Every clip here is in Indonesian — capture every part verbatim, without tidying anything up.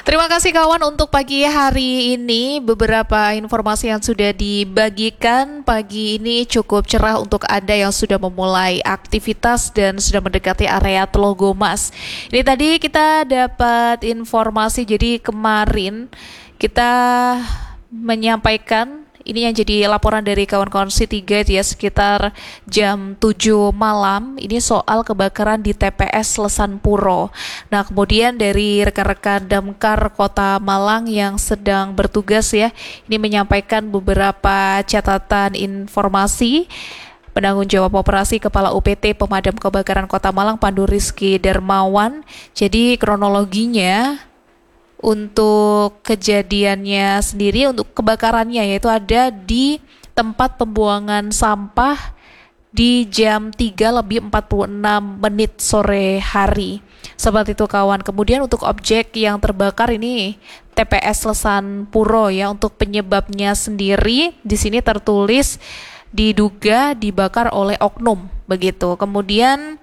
Terima kasih kawan untuk pagi hari ini. Beberapa informasi yang sudah dibagikan pagi ini cukup cerah untuk Anda yang sudah memulai aktivitas dan sudah mendekati area Telogomas. Ini tadi kita dapat informasi, jadi kemarin kita menyampaikan ini yang jadi laporan dari kawan-kawan City Guide ya, sekitar jam tujuh malam ini soal kebakaran di T P S Lesan Puro. Nah, kemudian dari rekan-rekan Damkar Kota Malang yang sedang bertugas ya, ini menyampaikan beberapa catatan informasi. Penanggung jawab operasi Kepala U P T Pemadam Kebakaran Kota Malang Pandu Rizky Dermawan. Jadi kronologinya untuk kejadiannya sendiri, untuk kebakarannya yaitu ada di tempat pembuangan sampah di jam tiga lebih empat puluh enam menit sore hari. Seperti itu kawan. Kemudian untuk objek yang terbakar ini T P S Lesan Puro ya, untuk penyebabnya sendiri di sini tertulis diduga dibakar oleh oknum begitu. Kemudian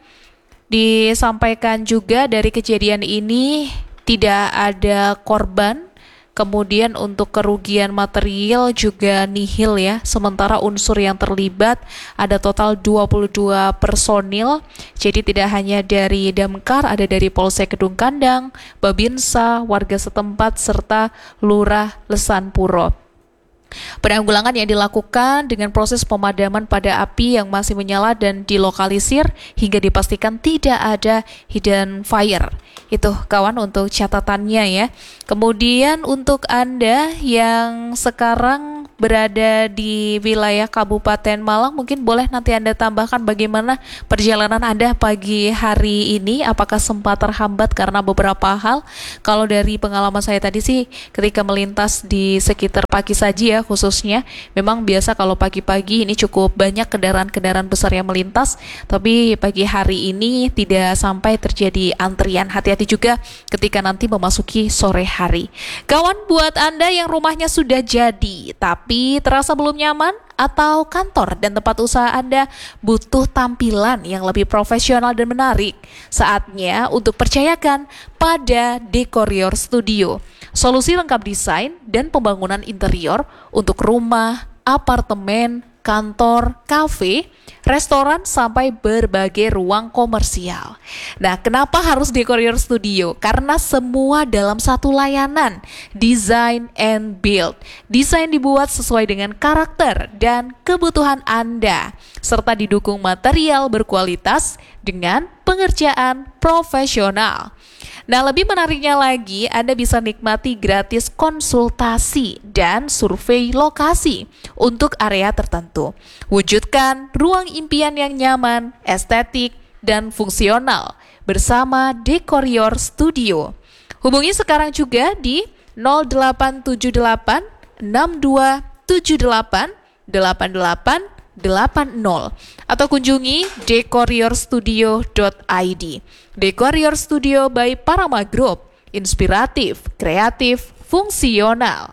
disampaikan juga dari kejadian ini tidak ada korban, kemudian untuk kerugian material juga nihil ya. Sementara unsur yang terlibat ada total dua puluh dua personil. Jadi tidak hanya dari Damkar, ada dari Polsek Kedung Kandang, Babinsa, warga setempat serta Lurah Lesan Puro. Penanggulangan yang dilakukan dengan proses pemadaman pada api yang masih menyala dan dilokalisir hingga dipastikan tidak ada hidden fire. Itu kawan untuk catatannya ya. Kemudian untuk Anda yang sekarang berada di wilayah Kabupaten Malang, mungkin boleh nanti Anda tambahkan bagaimana perjalanan Anda pagi hari ini, apakah sempat terhambat karena beberapa hal. Kalau dari pengalaman saya tadi sih ketika melintas di sekitar Pakisaji ya khususnya, memang biasa kalau pagi-pagi ini cukup banyak kendaraan-kendaraan besar yang melintas, tapi pagi hari ini tidak sampai terjadi antrian. Hati-hati juga ketika nanti memasuki sore hari. Kawan, buat Anda yang rumahnya sudah jadi tapi terasa belum nyaman, atau kantor dan tempat usaha Anda butuh tampilan yang lebih profesional dan menarik, saatnya untuk percayakan pada Dekorior Studio. Solusi lengkap desain dan pembangunan interior untuk rumah, apartemen, kantor, kafe, restoran, sampai berbagai ruang komersial. Nah, kenapa harus Dekorior Studio? Karena semua dalam satu layanan, design and build. Desain dibuat sesuai dengan karakter dan kebutuhan Anda, serta didukung material berkualitas dengan pengerjaan profesional. Nah, lebih menariknya lagi, Anda bisa nikmati gratis konsultasi dan survei lokasi untuk area tertentu. Wujudkan ruang impian yang nyaman, estetik, dan fungsional bersama Dekorior Studio. Hubungi sekarang juga di nol delapan tujuh delapan enam dua tujuh delapan delapan delapan delapan nol atau kunjungi dekorior studio dot i d. Dekorior Studio by Parama Group, inspiratif, kreatif, fungsional.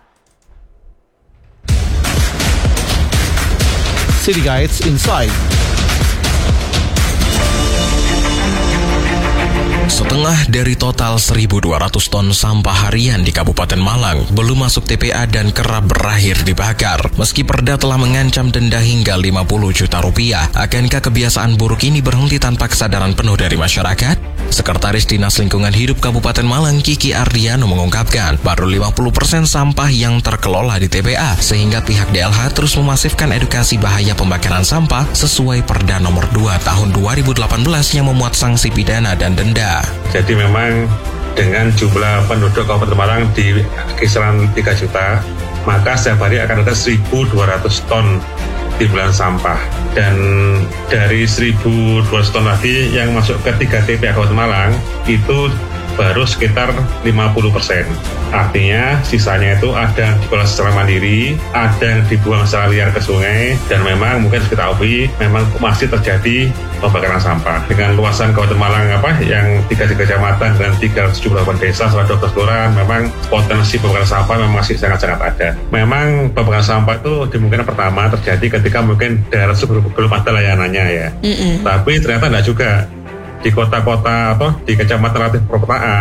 City Guides Inside. Setengah dari total seribu dua ratus ton sampah harian di Kabupaten Malang belum masuk T P A dan kerap berakhir dibakar. Meski Perda telah mengancam denda hingga lima puluh juta rupiah, akankah kebiasaan buruk ini berhenti tanpa kesadaran penuh dari masyarakat? Sekretaris Dinas Lingkungan Hidup Kabupaten Malang Kiki Ardiano mengungkapkan, baru lima puluh persen sampah yang terkelola di T P A, sehingga pihak D L H terus memasifkan edukasi bahaya pembakaran sampah sesuai Perda nomor dua tahun dua ribu delapan belas yang memuat sanksi pidana dan denda. Jadi memang dengan jumlah penduduk Kabupaten Malang di kisaran tiga juta, maka setiap hari akan ada seribu dua ratus ton timbulan sampah. Dan dari seribu dua ratus ton tadi yang masuk ke tiga T P A Kabupaten Malang itu baru sekitar lima puluh persen. Artinya sisanya itu ada yang dikelola secara mandiri, ada yang dibuang secara liar ke sungai, dan memang mungkin kita akui memang masih terjadi pembakaran sampah. Dengan luasan Kabupaten Malang apa yang tiga tiga kecamatan dan tiga ratus tujuh puluh delapan desa selama dua belas kelurahan, memang potensi pembakaran sampah memang masih sangat-sangat ada. Memang pembakaran sampah itu dimungkinkan pertama terjadi ketika mungkin daerah tersebut belum ada layanannya ya. Mm-mm. Tapi ternyata tidak juga. Di kota-kota atau di kecamatan relatif perkotaan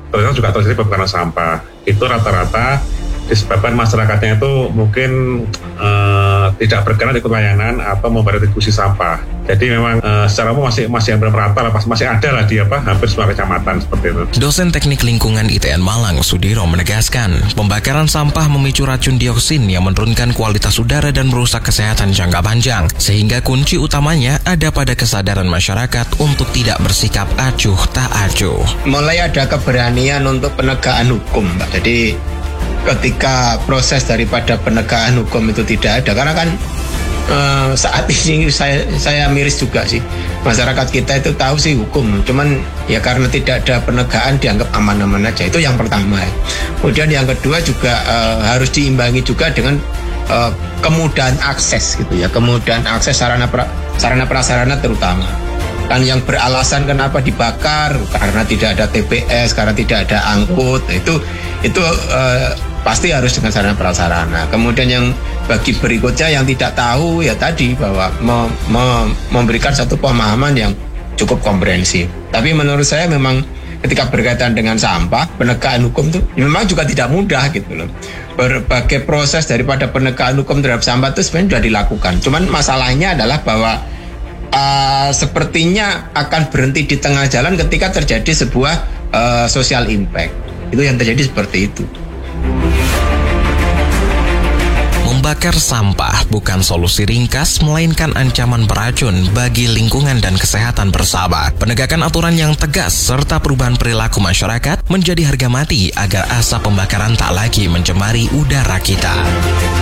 ternyata juga terjadi pembakaran sampah. Itu rata-rata disebabkan masyarakatnya itu mungkin uh, tidak berkenan ikut layanan atau membayar retribusi sampah. Jadi memang uh, secara umum masih masih yang merata lah, masih ada lah di apa hampir semua kecamatan seperti itu. Dosen Teknik Lingkungan I T N Malang, Sudiro, menegaskan pembakaran sampah memicu racun dioksin yang menurunkan kualitas udara dan merusak kesehatan jangka panjang. Sehingga kunci utamanya ada pada kesadaran masyarakat untuk tidak bersikap acuh tak acuh. Mulai ada keberanian untuk penegakan hukum, Mbak. Jadi ketika proses daripada penegakan hukum itu tidak ada, karena kan uh, saat ini saya saya miris juga sih, masyarakat kita itu tahu sih hukum, cuman ya karena tidak ada penegakan dianggap aman-aman aja. Itu yang pertama ya. Kemudian yang kedua juga uh, harus diimbangi juga dengan uh, kemudahan akses gitu ya, kemudahan akses sarana pra, sarana prasarana terutama. Kan yang beralasan kenapa dibakar karena tidak ada T P S, karena tidak ada angkut, itu itu uh, pasti harus dengan sarana prasarana. Kemudian yang bagi berikutnya yang tidak tahu ya tadi bahwa me, me, memberikan satu pemahaman yang cukup komprehensif. Tapi menurut saya memang ketika berkaitan dengan sampah, penegakan hukum itu memang juga tidak mudah gitu loh. Berbagai proses daripada penegakan hukum terhadap sampah itu sebenarnya sudah dilakukan. Cuman masalahnya adalah bahwa Uh, sepertinya akan berhenti di tengah jalan ketika terjadi sebuah uh, social impact. Itu yang terjadi seperti itu. Membakar sampah bukan solusi ringkas, melainkan ancaman beracun bagi lingkungan dan kesehatan bersama. Penegakan aturan yang tegas serta perubahan perilaku masyarakat menjadi harga mati agar asap pembakaran tak lagi mencemari udara kita.